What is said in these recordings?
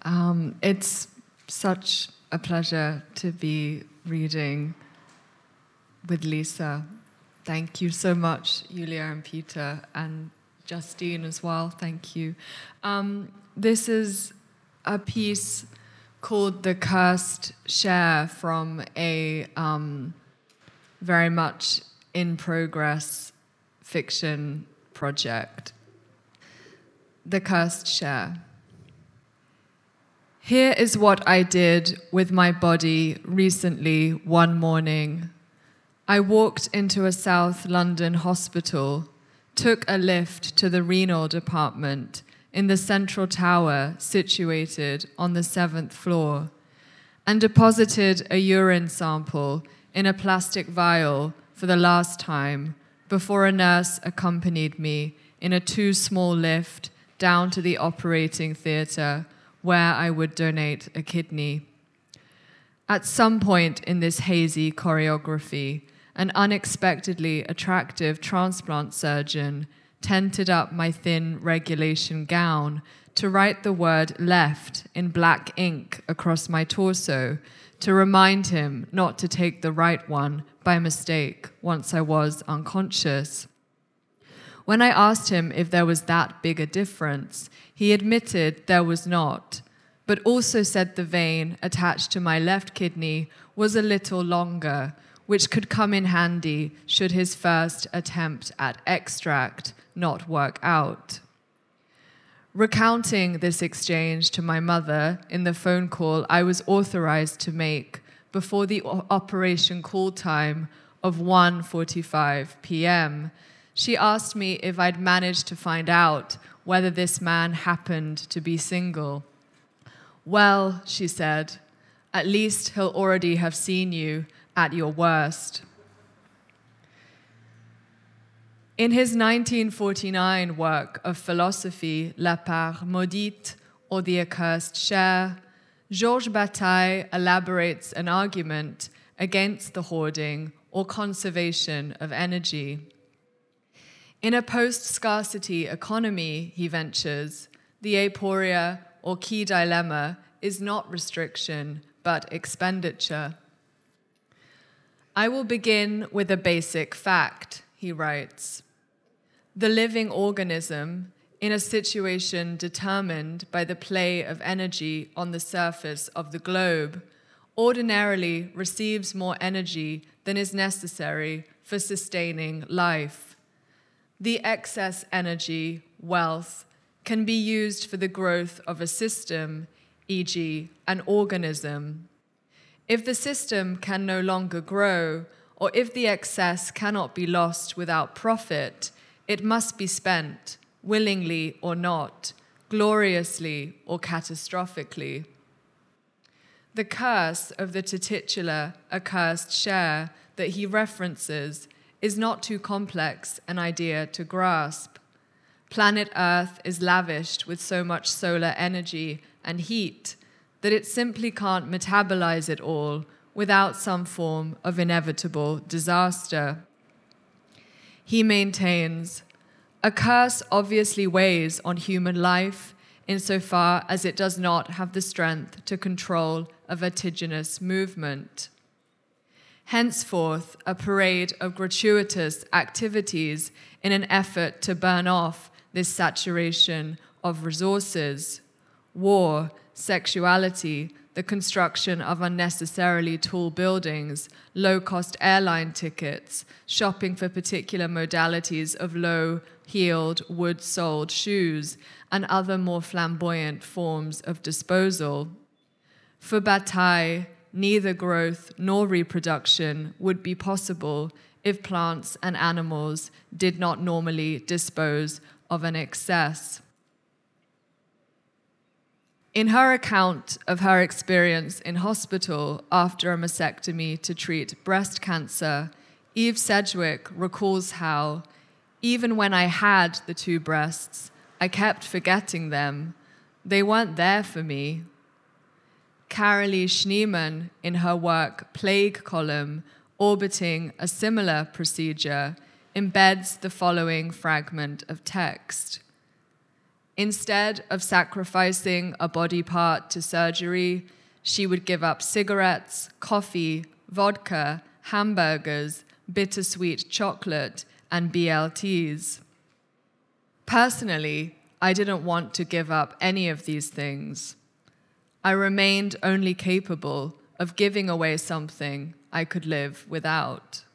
It's such a pleasure to be reading with Lisa. Thank you so much, Julia and Peter, and Justine as well. Thank you. This is a piece called The Cursed Share from a very much in progress fiction project. The Cursed Share. Here is what I did with my body recently one morning. I walked into a South London hospital, took a lift to the renal department in the central tower situated on the 7th floor, and deposited a urine sample in a plastic vial for the last time before a nurse accompanied me in a too small lift down to the operating theatre where I would donate a kidney. At some point in this hazy choreography, an unexpectedly attractive transplant surgeon tented up my thin regulation gown to write the word left in black ink across my torso to remind him not to take the right one by mistake once I was unconscious. When I asked him if there was that big a difference, he admitted there was not, but also said the vein attached to my left kidney was a little longer, which could come in handy should his first attempt at extract not work out. Recounting this exchange to my mother in the phone call I was authorized to make before the operation call time of 1:45 p.m., she asked me if I'd managed to find out whether this man happened to be single. Well, she said, at least he'll already have seen you at your worst. In his 1949 work of philosophy, La Part Maudite, or The Accursed Share, Georges Bataille elaborates an argument against the hoarding or conservation of energy. In a post-scarcity economy, he ventures, the aporia or key dilemma is not restriction, but expenditure. I will begin with a basic fact, he writes. The living organism, in a situation determined by the play of energy on the surface of the globe, ordinarily receives more energy than is necessary for sustaining life. The excess energy, wealth, can be used for the growth of a system, e.g., an organism. If the system can no longer grow, or if the excess cannot be lost without profit, it must be spent, willingly or not, gloriously or catastrophically. The curse of the titular accursed share that he references is not too complex an idea to grasp. Planet Earth is lavished with so much solar energy and heat that it simply can't metabolize it all without some form of inevitable disaster. He maintains, a curse obviously weighs on human life insofar as it does not have the strength to control a vertiginous movement. Henceforth, a parade of gratuitous activities in an effort to burn off this saturation of resources, war, sexuality, the construction of unnecessarily tall buildings, low-cost airline tickets, shopping for particular modalities of low-heeled, wood-soled shoes, and other more flamboyant forms of disposal. For Bataille, neither growth nor reproduction would be possible if plants and animals did not normally dispose of an excess. In her account of her experience in hospital after a mastectomy to treat breast cancer, Eve Sedgwick recalls how, even when I had the two breasts, I kept forgetting them. They weren't there for me. Carolee Schneemann, in her work Plague Column, orbiting a similar procedure, embeds the following fragment of text. Instead of sacrificing a body part to surgery, she would give up cigarettes, coffee, vodka, hamburgers, bittersweet chocolate, and BLTs. Personally, I didn't want to give up any of these things. I remained only capable of giving away something I could live without.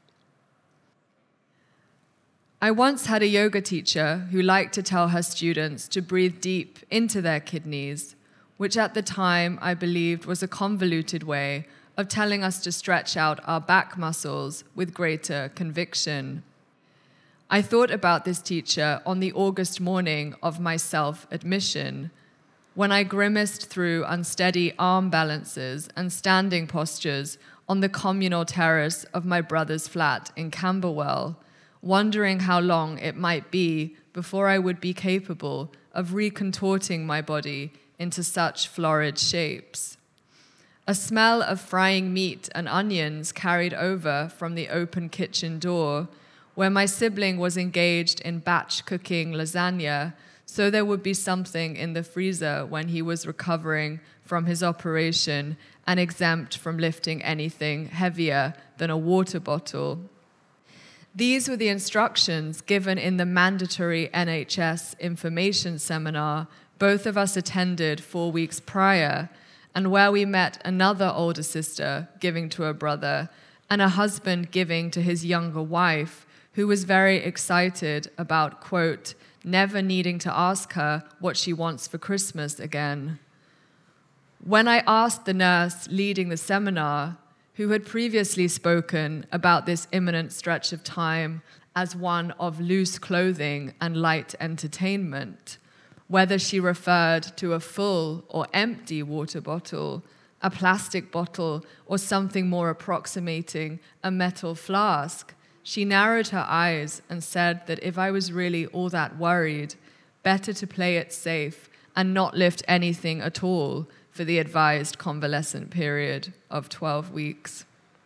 I once had a yoga teacher who liked to tell her students to breathe deep into their kidneys, which at the time I believed was a convoluted way of telling us to stretch out our back muscles with greater conviction. I thought about this teacher on the August morning of my self-admission, when I grimaced through unsteady arm balances and standing postures on the communal terrace of my brother's flat in Camberwell, wondering how long it might be before I would be capable of recontorting my body into such florid shapes. A smell of frying meat and onions carried over from the open kitchen door, where my sibling was engaged in batch cooking lasagna, so there would be something in the freezer when he was recovering from his operation and exempt from lifting anything heavier than a water bottle. These were the instructions given in the mandatory NHS information seminar both of us attended 4 weeks prior, and where we met another older sister giving to a brother and a husband giving to his younger wife, who was very excited about, quote, never needing to ask her what she wants for Christmas again. When I asked the nurse leading the seminar, who had previously spoken about this imminent stretch of time as one of loose clothing and light entertainment, whether she referred to a full or empty water bottle, a plastic bottle, or something more approximating a metal flask, she narrowed her eyes and said that if I was really all that worried, better to play it safe and not lift anything at all for the advised convalescent period of 12 weeks.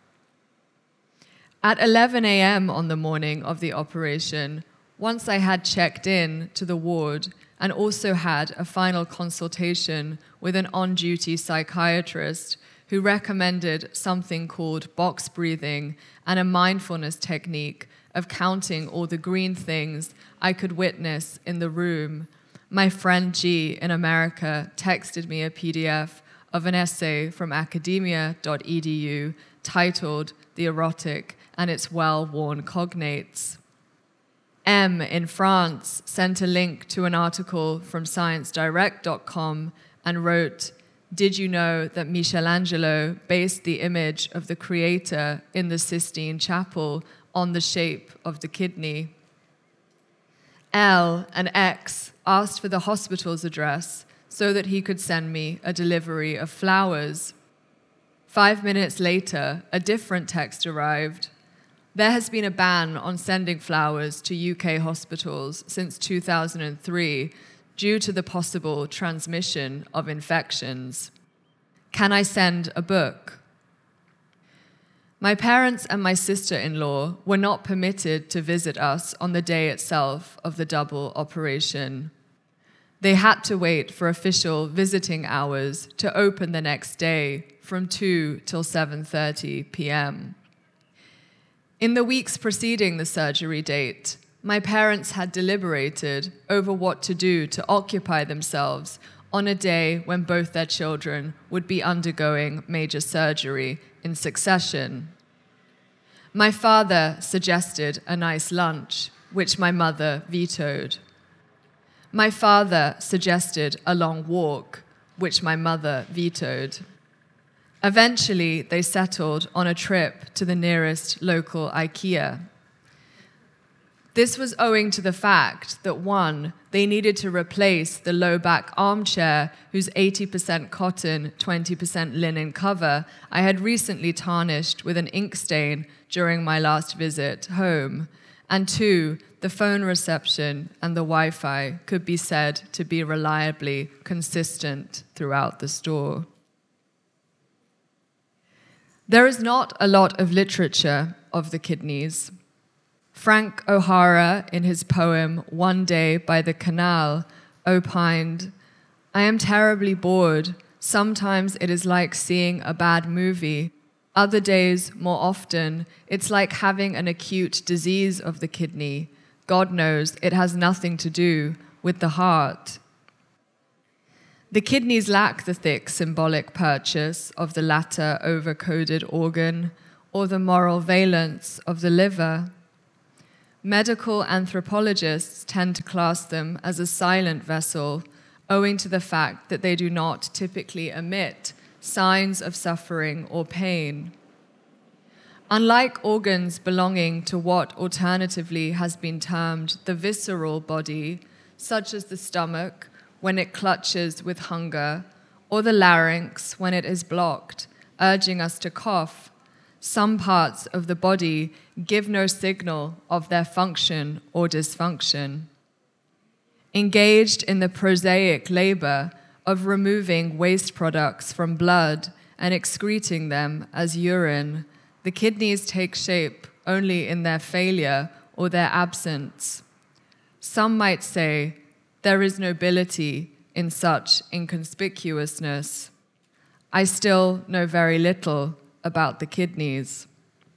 At 11 a.m. on the morning of the operation, once I had checked in to the ward and also had a final consultation with an on-duty psychiatrist who recommended something called box breathing and a mindfulness technique of counting all the green things I could witness in the room, my friend G in America texted me a PDF of an essay from academia.edu titled The Erotic and Its Well-Worn Cognates. M in France sent a link to an article from ScienceDirect.com and wrote, "Did you know that Michelangelo based the image of the Creator in the Sistine Chapel on the shape of the kidney?" L and X asked for the hospital's address so that he could send me a delivery of flowers. 5 minutes later, a different text arrived. There has been a ban on sending flowers to UK hospitals since 2003 due to the possible transmission of infections. Can I send a book? My parents and my sister-in-law were not permitted to visit us on the day itself of the double operation. They had to wait for official visiting hours to open the next day from 2 till 7:30 p.m. In the weeks preceding the surgery date, my parents had deliberated over what to do to occupy themselves on a day when both their children would be undergoing major surgery in succession. My father suggested a nice lunch, which my mother vetoed. My father suggested a long walk, which my mother vetoed. Eventually, they settled on a trip to the nearest local IKEA. This was owing to the fact that, one, they needed to replace the low-back armchair whose 80% cotton, 20% linen cover I had recently tarnished with an ink stain during my last visit home, and two, the phone reception and the Wi-Fi could be said to be reliably consistent throughout the store. There is not a lot of literature of the kidneys. Frank O'Hara, in his poem One Day by the Canal, opined, "I am terribly bored. Sometimes it is like seeing a bad movie. Other days, more often, it's like having an acute disease of the kidney. God knows it has nothing to do with the heart." The kidneys lack the thick symbolic purchase of the latter over-coded organ or the moral valence of the liver. Medical anthropologists tend to class them as a silent vessel, owing to the fact that they do not typically emit signs of suffering or pain. Unlike organs belonging to what alternatively has been termed the visceral body, such as the stomach when it clutches with hunger, or the larynx when it is blocked, urging us to cough, some parts of the body give no signal of their function or dysfunction. Engaged in the prosaic labor of removing waste products from blood and excreting them as urine, the kidneys take shape only in their failure or their absence. Some might say there is nobility in such inconspicuousness. I still know very little about the kidneys.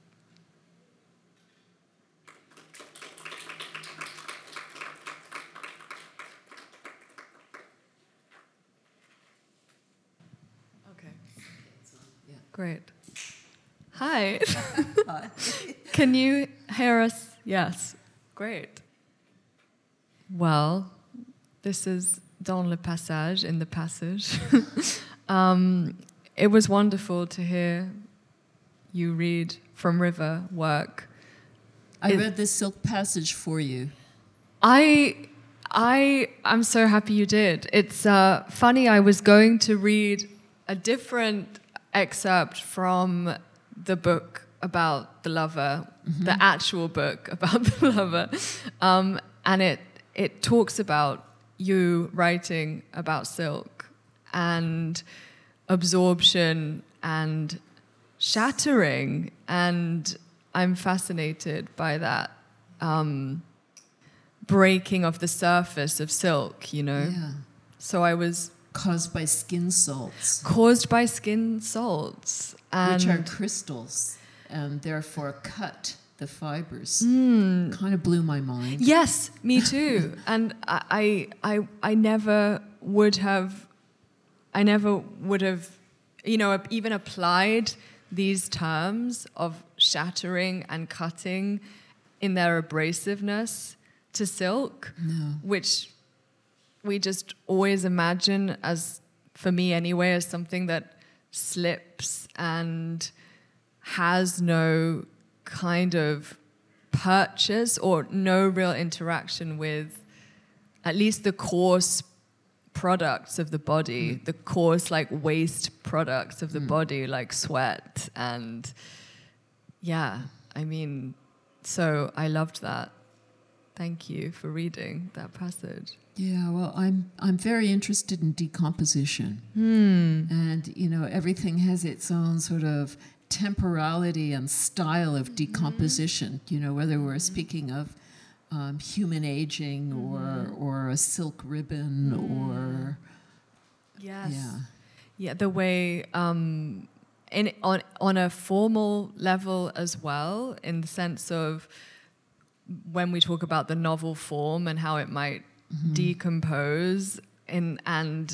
Okay. Yeah. Great. Hi. Hi. Can you hear us? Yes. Great. Well, this is dans le passage, in the passage. It was wonderful to hear you read From River work. I read this Silk Passage for you. I'm so happy you did. It's funny, I was going to read a different excerpt from the book about the lover, the actual book about the lover, and it talks about you writing about silk and absorption and shattering, and I'm fascinated by that breaking of the surface of silk, you know. Yeah. So I was Caused by skin salts, caused by skin salts, and which are crystals and therefore cut the fibers. Kind of blew my mind. yes, me too. And I never would have, you know, even applied these terms of shattering and cutting in their abrasiveness to silk, which we just always imagine as, for me anyway, as something that slips and has no kind of purchase or no real interaction with at least the coarse products of the body, the coarse like waste products of the body, like sweat. And yeah, I mean, so I loved that. Thank you for reading that passage. Yeah, well, I'm very interested in decomposition, and you know, everything has its own sort of temporality and style of decomposition. You know, whether we're speaking of human aging or a silk ribbon or Yes. Yeah, the way on a formal level as well, in the sense of when we talk about the novel form and how it might decompose and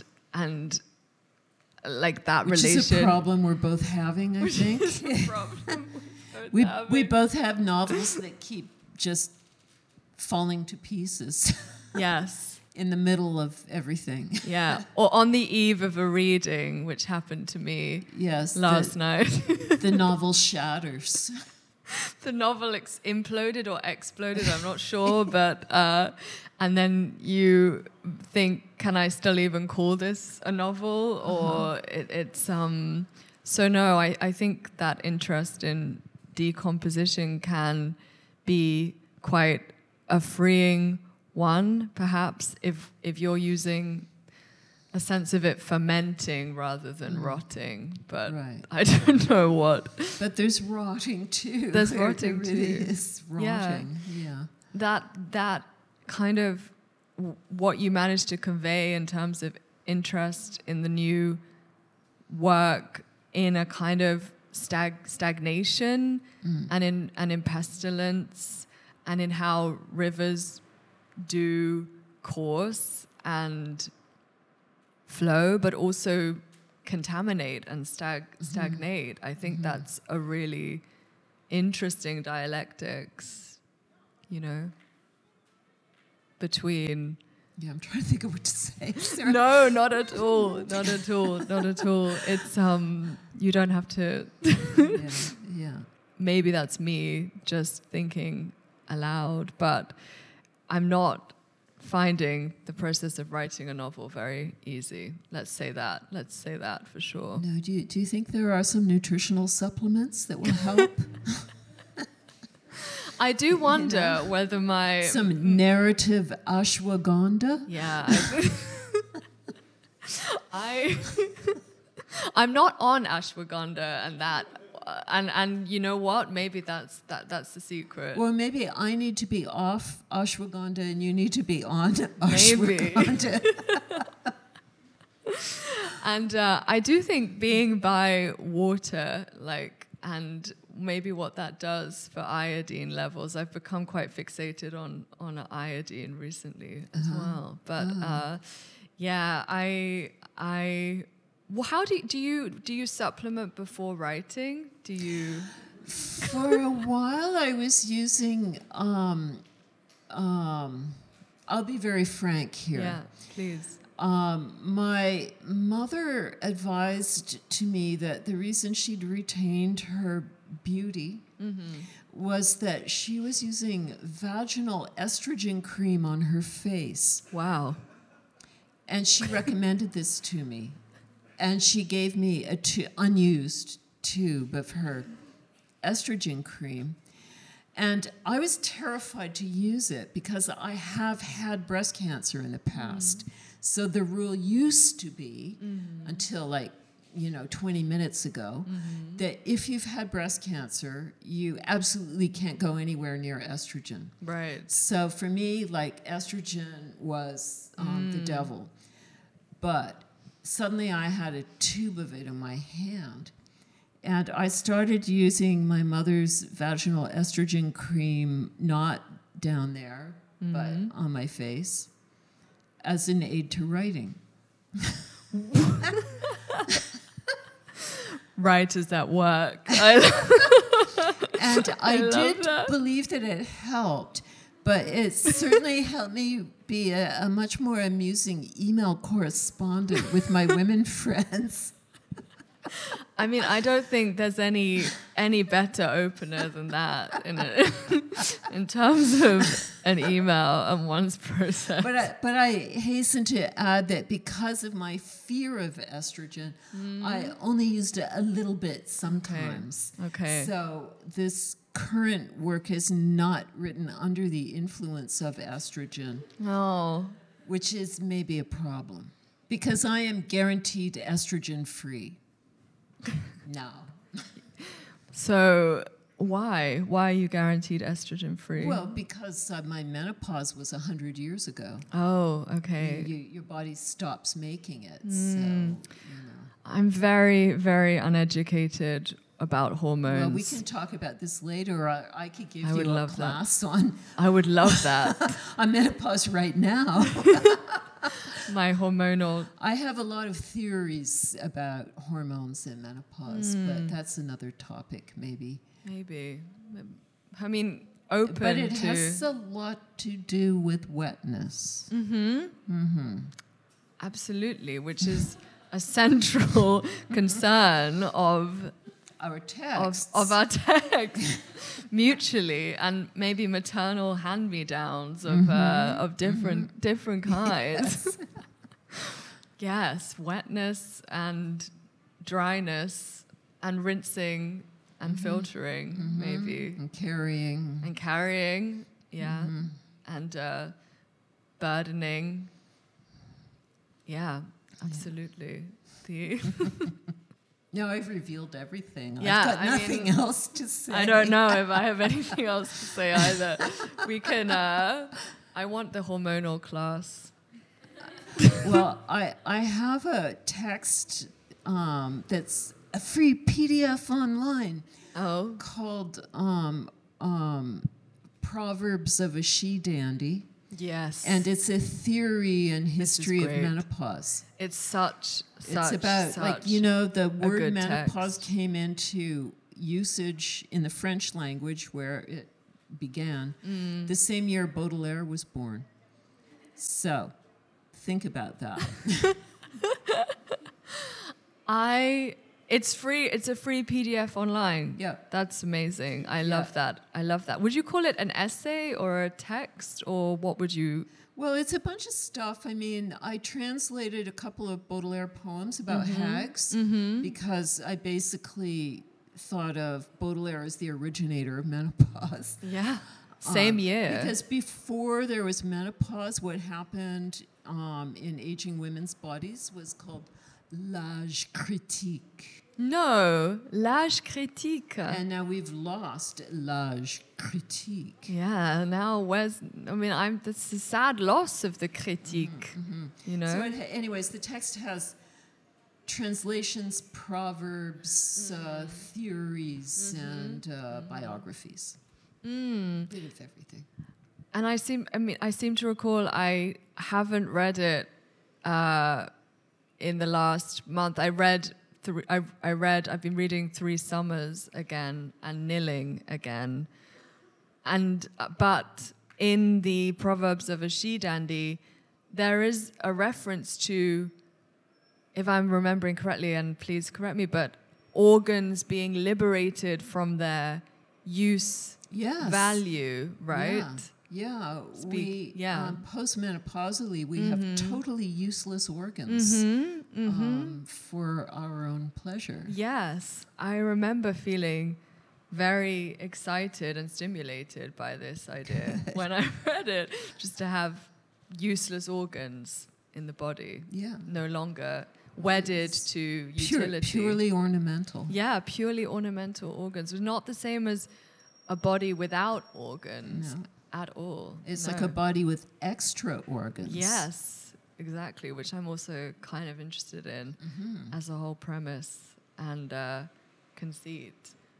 like that which relation. is a problem we're both having, I think. Is a problem we both have novels that keep just falling to pieces Yes. in the middle of everything. Yeah. Or on the eve of a reading, which happened to me Yes, last night. the novel shatters. The novel imploded or exploded, I'm not sure, but and then you think, can I still even call this a novel? Or it's so no, I think that interest in decomposition can be quite a freeing one, perhaps, if you're using a sense of it fermenting rather than rotting, but Right. I don't know what. But there's rotting too. There's There rotting really too. is rotting. Yeah. That kind of what you managed to convey in terms of interest in the new work in a kind of stagnation and in pestilence and in how rivers do course and flow, but also contaminate and stagnate. I think that's a really interesting dialectics, you know, between... Yeah, I'm trying to think of what to say. Sarah. No, not at all. Not at all. Not at all. It's you don't have to. Yeah. Maybe that's me just thinking aloud, but I'm not finding the process of writing a novel very easy. Let's say that. Let's say that for sure. No, do you think there are some nutritional supplements that will help? I do wonder whether some narrative ashwagandha. Yeah, I'm not on ashwagandha and that, and you know what? Maybe that's the secret. Well, maybe I need to be off ashwagandha and you need to be on ashwagandha. And I do think being by water, and maybe what that does for iodine levels. I've become quite fixated on iodine recently as well. But well, how do you supplement before writing? Do you? For a while, I was using. I'll be very frank here. Yeah, please. My mother advised to me that the reason she'd retained her beauty was that she was using vaginal estrogen cream on her face. Wow. And she recommended this to me. And she gave me a unused tube of her estrogen cream. And I was terrified to use it because I have had breast cancer in the past. So the rule used to be, until 20 minutes ago, that if you've had breast cancer, you absolutely can't go anywhere near estrogen. Right. So for me, estrogen was the devil. But suddenly I had a tube of it in my hand. And I started using my mother's vaginal estrogen cream, not down there, but on my face, as an aid to writing. Writers at work. And I did believe that it helped, but it certainly helped me be a much more amusing email correspondent with my women friends. I mean, I don't think there's any better opener than that in terms of an email and one's process. But I hasten to add that because of my fear of estrogen, I only used it a little bit sometimes. Okay. So this current work is not written under the influence of estrogen. Oh. Which is maybe a problem. Because I am guaranteed estrogen free. No. So why? Why are you guaranteed estrogen free? Well, because my menopause was 100 years ago. Oh, okay. Your body stops making it. So, I'm very, very uneducated about hormones. Well, we can talk about this later. I could give you a class on... I would love that. on menopause right now. My hormonal... I have a lot of theories about hormones and menopause, but that's another topic, maybe. Maybe. I mean, open to... But it has a lot to do with wetness. Absolutely, which is a central concern of... our texts. Of our texts, mutually, and maybe maternal hand-me-downs of different kinds. Yes, wetness and dryness and rinsing and filtering, maybe. And carrying. Yeah. And burdening. Yeah, absolutely. No, I've revealed everything. Yeah, I've got nothing else to say. I don't know if I have anything else to say either. We can I want the hormonal class. Well, I have a text that's a free PDF online Oh, called Proverbs of a She-Dandy. yes. And it's a theory and history of great. menopause. It's such It's about, like, you know, the word good menopause text. came into usage in the French language where it began the same year Baudelaire was born. So, think about that. It's free. It's a free PDF online. Yeah. That's amazing. I love that. I love that. Would you call it an essay or a text, or what would you? Well, it's a bunch of stuff. I mean, I translated a couple of Baudelaire poems about hags because I basically thought of Baudelaire as the originator of menopause. Yeah. Same year. Because before there was menopause, what happened in aging women's bodies was called l'âge critique. No, l'âge critique. And now we've lost l'âge critique. Yeah. Now where's? I mean, That's a sad loss of the critique. You know. So, anyways, the text has translations, proverbs, theories, and biographies. Bit of everything. And I seem to recall I haven't read it in the last month. I've been reading Three Summers again and Kneeling again. But in the Proverbs of a She-Dandy, there is a reference to, if I'm remembering correctly, and please correct me, but organs being liberated from their use value, right? Yeah. Speak- Postmenopausally, we have totally useless organs for our own pleasure. Yes, I remember feeling very excited and stimulated by this idea when I read it, just to have useless organs in the body, no longer wedded to utility. Purely ornamental. Yeah, purely ornamental organs. It's not the same as a body without organs at all. It's like a body with extra organs. Yes, exactly, which I'm also kind of interested in as a whole premise and conceit.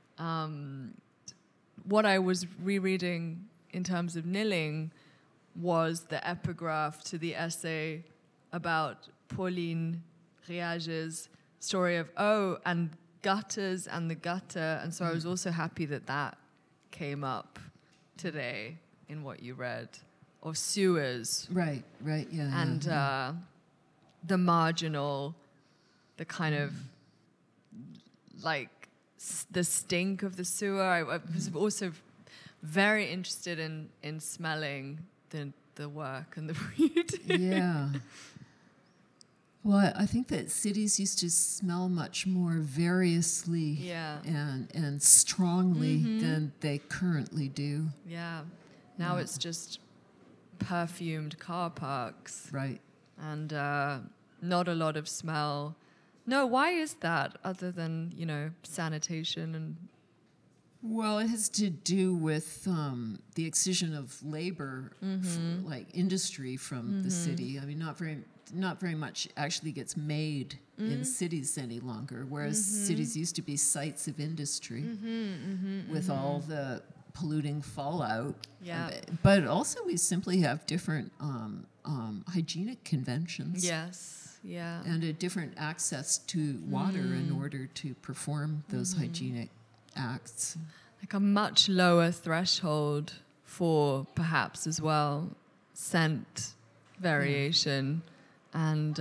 What I was rereading in terms of Kneeling was the epigraph to the essay about Pauline Réage's story of and gutters and the gutter. And so I was also happy that came up today in what you read, or sewers. Right, yeah. And the marginal, the kind of like the stink of the sewer. I was also very interested in smelling the work and the reading. Yeah. Well, I think that cities used to smell much more variously and strongly than they currently do. Yeah. Now it's just perfumed car parks. Right. And not a lot of smell. No, why is that, other than, sanitation and... Well, it has to do with the excision of labor, like industry from the city. I mean, not very much actually gets made in cities any longer, whereas cities used to be sites of industry with all the polluting fallout. Yeah. But also we simply have different hygienic conventions. Yes, yeah. And a different access to water in order to perform those hygienic acts. Like a much lower threshold for perhaps as well scent variation. And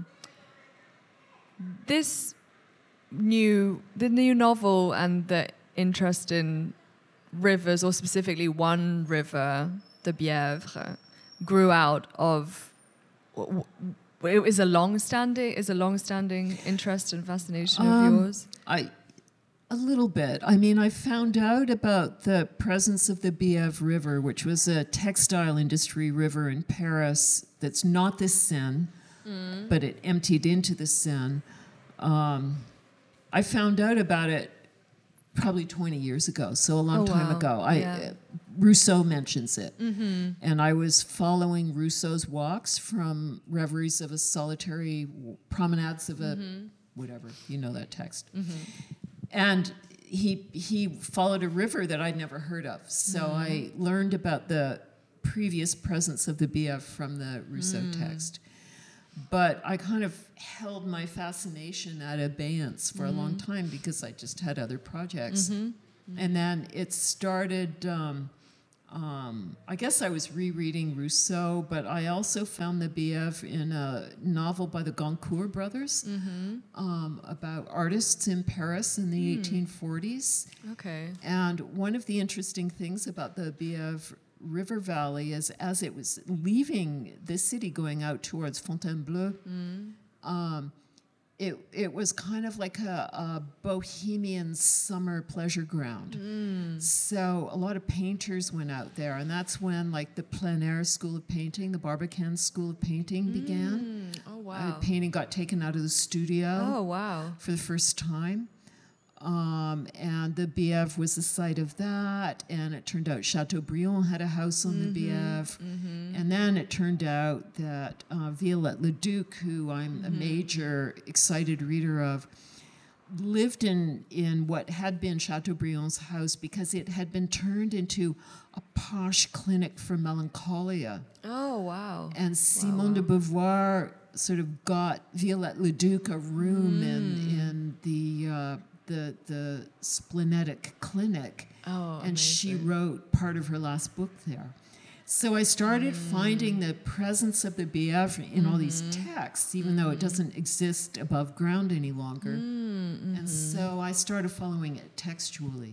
the new novel and the interest in rivers, or specifically one river, the Bièvre, grew out of... It is a long-standing interest and fascination of yours? A little bit. I mean, I found out about the presence of the Bièvre River, which was a textile industry river in Paris that's not the Seine, but it emptied into the Seine. I found out about it probably 20 years ago, so a long time ago. Rousseau mentions it. And I was following Rousseau's walks from Reveries of a Solitary, Promenades of a, whatever, you know that text. And he followed a river that I'd never heard of. So I learned about the previous presence of the Bièvre from the Rousseau text. But I kind of held my fascination at abeyance for a long time because I just had other projects. And then it started, I guess I was rereading Rousseau, but I also found the Bièvre in a novel by the Goncourt brothers about artists in Paris in the 1840s. Okay. And one of the interesting things about the Bièvre River Valley is as it was leaving the city going out towards Fontainebleau, it was kind of like a bohemian summer pleasure ground. So a lot of painters went out there, and that's when like the plein air school of painting, the Barbicane school of painting began. Oh, wow. Painting got taken out of the studio Oh, wow. for the first time. And the Bièvre was the site of that, and it turned out Chateaubriand had a house on the Bièvre, and then it turned out that Violette Leduc, who I'm a major excited reader of, lived in what had been Chateaubriand's house because it had been turned into a posh clinic for melancholia. Oh, wow. And Simone de Beauvoir sort of got Violette Leduc a room in the Splenetic Clinic, and she wrote part of her last book there. So I started finding the presence of the Bièvre in all these texts, even though it doesn't exist above ground any longer. And so I started following it textually.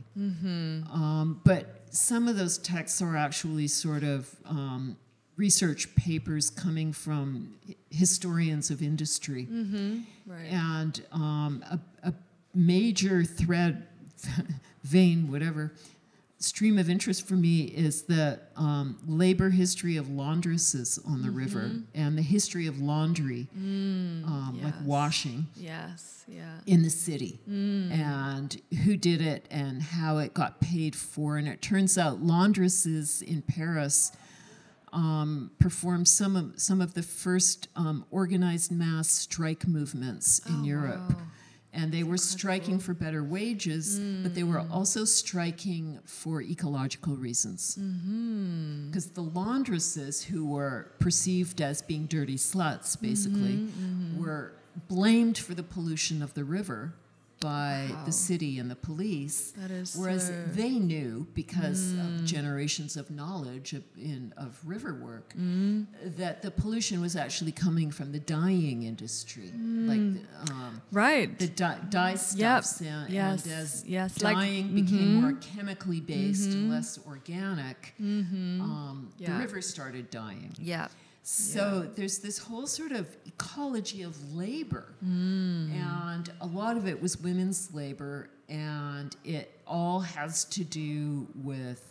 But some of those texts are actually sort of research papers coming from historians of industry. Right. And a major thread, vein, whatever, stream of interest for me is the labor history of laundresses on the river and the history of laundry, like washing in the city, and who did it and how it got paid for. And it turns out laundresses in Paris performed some of the first organized mass strike movements in Europe. Wow. And they were striking for better wages, but they were also striking for ecological reasons. Because the laundresses, who were perceived as being dirty sluts, basically, were blamed for the pollution of the river by the city and the police, whereas they knew, because of generations of knowledge of river work, that the pollution was actually coming from the dyeing industry, like the dye stuffs, and as dyeing became more chemically based, less organic, the river started dying. So there's this whole sort of ecology of labor, and a lot of it was women's labor, and it all has to do with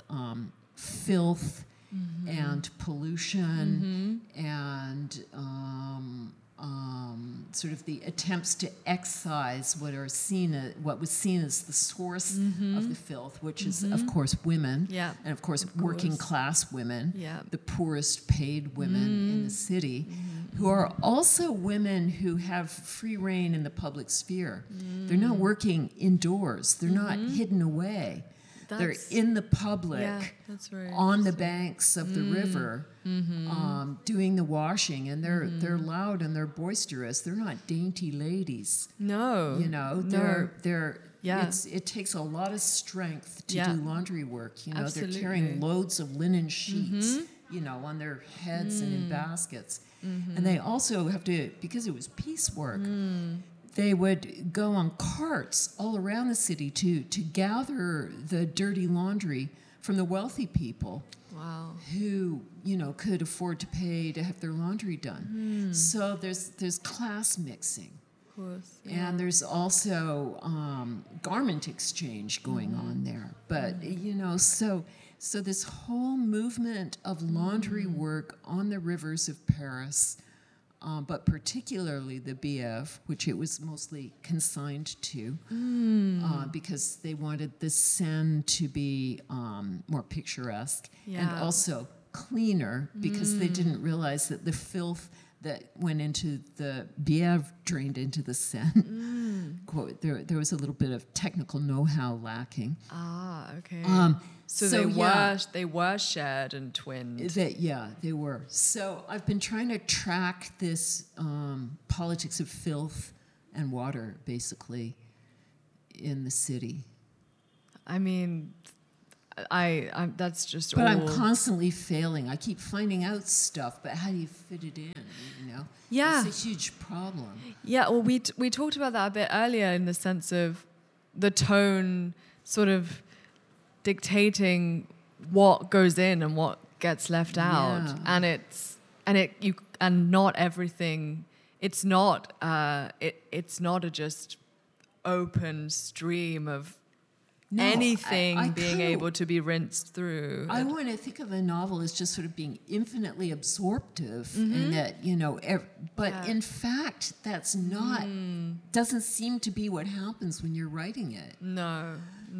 filth and pollution and sort of the attempts to excise what was seen as the source of the filth, which is, of course, women, and of course, working class women, the poorest paid women in the city, who are also women who have free reign in the public sphere. They're not working indoors. They're not hidden away. They're in the public, on the banks of the river, doing the washing, and they're loud and they're boisterous. They're not dainty ladies. No, you know, it takes a lot of strength to do laundry work. You know, they're carrying loads of linen sheets, you know, on their heads and in baskets, and they also have to, because it was piecework. They would go on carts all around the city to gather the dirty laundry from the wealthy people who, you know, could afford to pay to have their laundry done. So there's class mixing. Of course. And there's also garment exchange going on there. But, you know, so this whole movement of laundry work on the rivers of Paris but particularly the Bièvre, which it was mostly consigned to, because they wanted the Seine to be more picturesque and Yeah. also cleaner, because they didn't realize that the filth that went into the Bièvre drained into the Seine. Quote, there was a little bit of technical know-how lacking. Ah, okay. So They were shared and twinned. They were. So I've been trying to track this politics of filth and water, basically, in the city. I mean, I'm that's just But all. I'm constantly failing. I keep finding out stuff, but how do you fit it in? Yeah. It's a huge problem. Yeah, well, we talked about that a bit earlier in the sense of the tone sort of dictating what goes in and what gets left out, Yeah. and not everything. It's not it's not a just open stream of No, anything I being kinda- able to be rinsed through. I want to think of a novel as just sort of being infinitely absorptive, and that but Yeah. in fact, that's not doesn't seem to be what happens when you're writing it. No.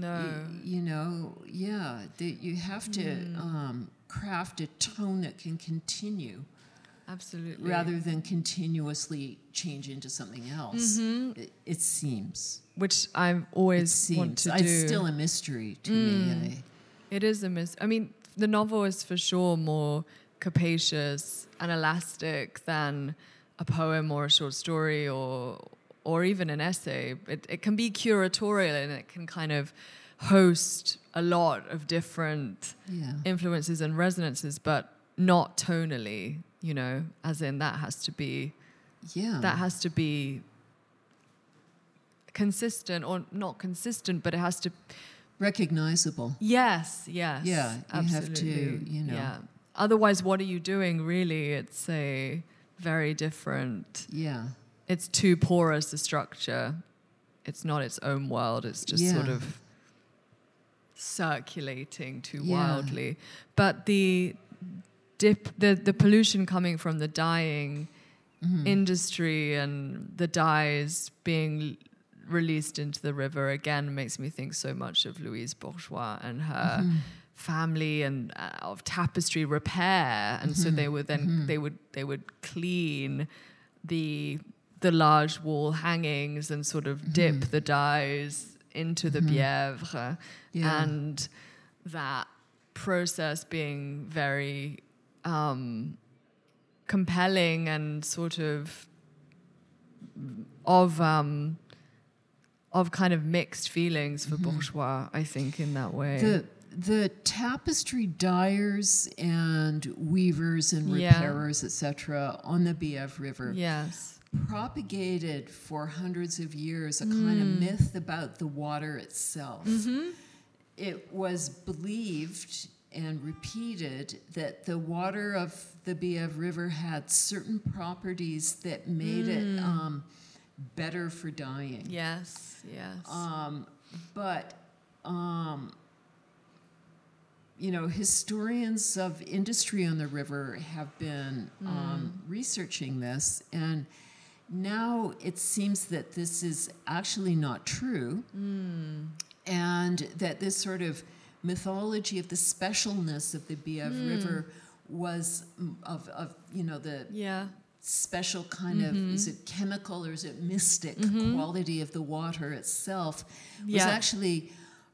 You have to craft a tone that can continue Absolutely. rather than continuously change into something else. It seems. Which I It always want seems. to do. It's still a mystery to me. It is a I mean, the novel is for sure more capacious and elastic than a poem or a short story or even an essay. It can be curatorial and it can kind of host a lot of different Yeah. influences and resonances, but not tonally, as in that has to be consistent, or not consistent, but it has to. Recognizable. Yes, Yeah, you have to, absolutely. Yeah. Otherwise, what are you doing? Really, it's a very different. Yeah. It's too porous a structure. It's not its own world. It's just sort Yeah. of circulating too Yeah. wildly. But the pollution coming from the dyeing industry and the dyes being released into the river again makes me think so much of Louise Bourgeois and her family and of tapestry repair. And so they would then they would clean the large wall hangings and sort of dip the dyes into the Bièvre, Yeah. and that process being very compelling and sort of kind of mixed feelings for Bourgeois, I think, in that way. The tapestry dyers and weavers and Yeah. repairers, etc., on the Bièvre River Yes. propagated for hundreds of years a kind of myth about the water itself. It was believed and repeated that the water of the Bièvre River had certain properties that made it better for dyeing. Yes. Yes. But historians of industry on the river have been researching this, and now it seems that this is actually not true, and that this sort of mythology of the specialness of the Bièvre River was of the yeah. special kind of, is it chemical or is it mystic quality of the water itself, was Yeah. actually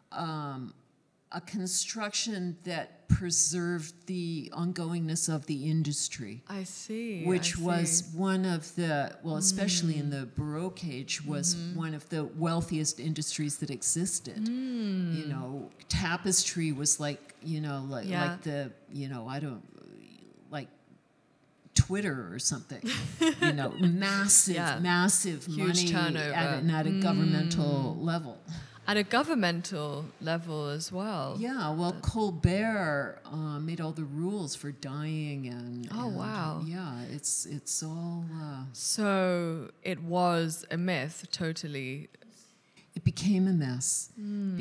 a construction that preserved the ongoingness of the industry, I see. which I was see. one of the, well, especially in the Baroque age, was one of the wealthiest industries that existed. Tapestry was like Yeah. like the, like Twitter or something, massive, Yeah. massive Huge money turnover. at a governmental level. At a governmental level as well. Yeah, well, Colbert made all the rules for dyeing and. Oh, and, wow. Yeah, it's all. So it was a myth, totally. It became a mess.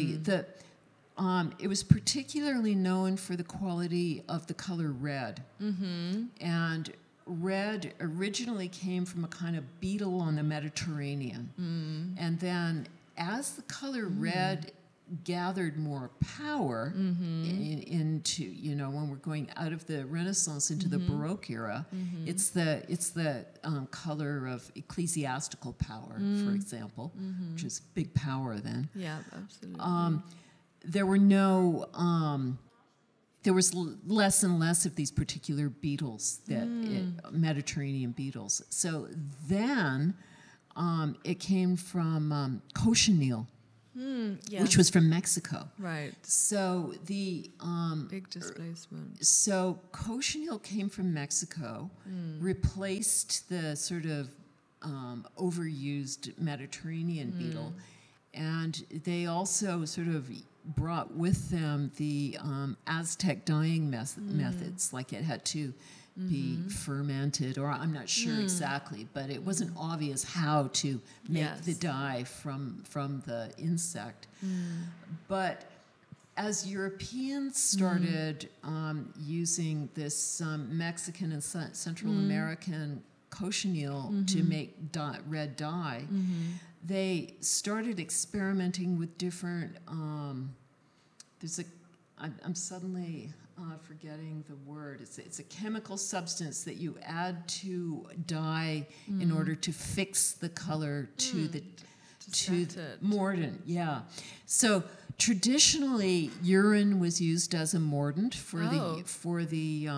It was particularly known for the quality of the color red, and red originally came from a kind of beetle on the Mediterranean. And then as the color red gathered more power into, you know, when we're going out of the Renaissance into the Baroque era, it's the color of ecclesiastical power, for example, which is big power then. Yeah, absolutely. There were no there was less and less of these particular beetles, that Mediterranean beetles. So then it came from cochineal, Yes. which was from Mexico. Right. So the Big displacement. so cochineal came from Mexico, replaced the sort of overused Mediterranean beetle, and they also sort of brought with them the Aztec dyeing methods, like it had to be fermented, or I'm not sure exactly, but it wasn't obvious how to make the dye from the insect. But as Europeans started using this Mexican and Central American cochineal to make red dye, they started experimenting with different. I'm suddenly forgetting the word. It's a chemical substance that you add to dye in order to fix the color to mordant. Yeah. So traditionally, urine was used as a mordant for the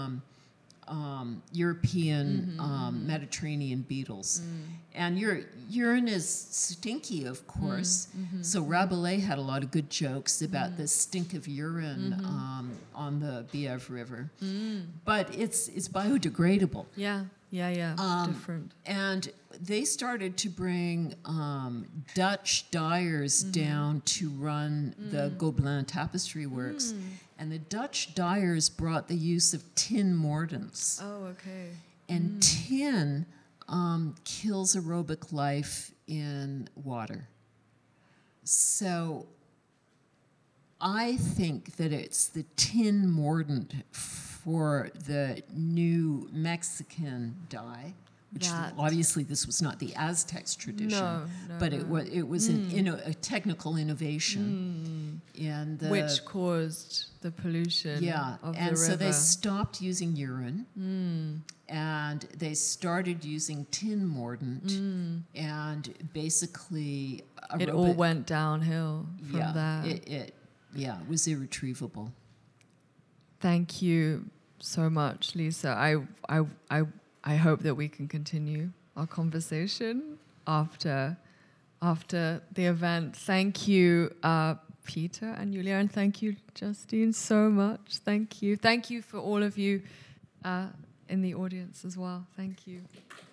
European Mediterranean beetles. And urine is stinky, of course. So Rabelais had a lot of good jokes about the stink of urine on the Bièvre River. But it's biodegradable. Yeah. Different. And they started to bring Dutch dyers down to run the Gobelin tapestry works. And the Dutch dyers brought the use of tin mordants. Oh, okay. And tin kills aerobic life in water. So I think that it's the tin mordant for the new Mexican dye, which obviously this was not the Aztecs' tradition, but it was a technical innovation, which caused the pollution. Of the river. So they stopped using urine, and they started using tin mordant, and basically it all went downhill from there. It was irretrievable. Thank you so much, Lisa. I hope that we can continue our conversation after the event. Thank you, Peter and Julia, and thank you, Justine, so much. Thank you. Thank you for all of you in the audience as well. Thank you.